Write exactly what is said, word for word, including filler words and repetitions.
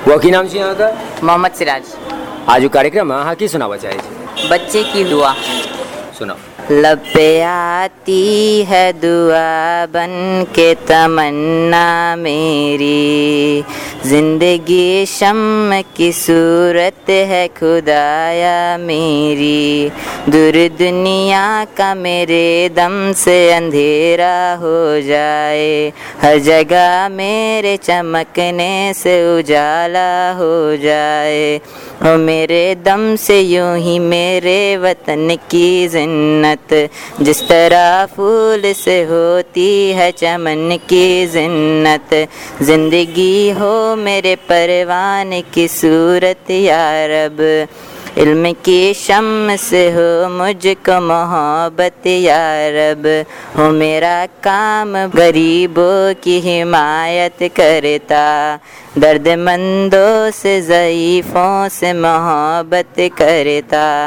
वो की नाम छे यहाँ का? मोहम्मद सिराज। आज कार्यक्रम में हाँ की सुनावा चाहे छे? बच्चे की दुआ। सुनाओ। लब पे आती है दुआ बन के तमन्ना मेरी, जिंदगी शम्म की सूरत है खुदाया मेरी, दूर दुनिया का मेरे दम से अंधेरा हो जाए, हर जगह मेरे चमकने से उजाला हो जाए, ओ मेरे दम से यूं ही मेरे वतन की जिन्नत, जिस तरह फूल से होती है चमन की जिन्नत, जिंदगी हो मेरे परवान की सूरत या रब, इल्म की शम्म से हो मुझको मोहब्बत या रब, हो मेरा काम गरीबों की हिमायत करता, दर्दमंदों से ज़ईफ़ों से मोहब्बत करता।